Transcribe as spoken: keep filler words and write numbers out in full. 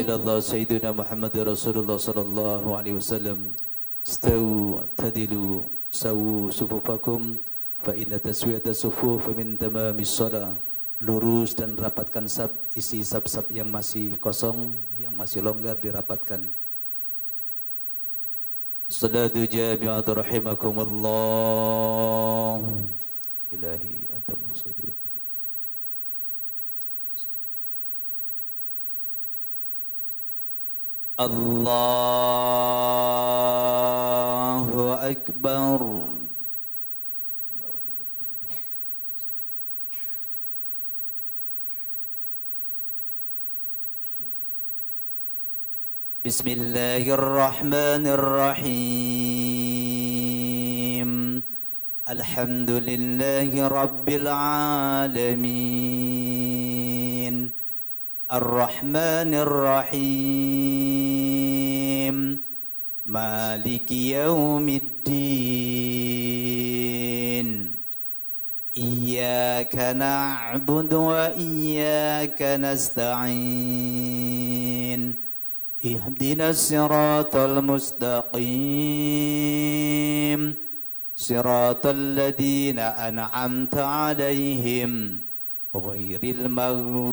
ilallah sayyidina Muhammad Rasulullah sallallahu alaihi wasallam. Istawu tadilu sawu sufufakum fa inna taswiyata sufuf min tamamis shalah. Lurus dan rapatkan sab, isi sab-sab yang masih kosong, yang masih longgar dirapatkan. Salatu jami'atu rahimakumullah. Ilahi anta maqsudi wa Allahu Akbar. Bismillahirrahmanirrahim. Alhamdulillahi rabbil alamin. Ar-Rahmanir Rahim. Maliki yaumiddin. Iyyaka na'budu wa iyyaka nasta'in. Ihdinas siratal mustaqim. Siratal ladzina an'amta 'alaihim ghairil maghdubi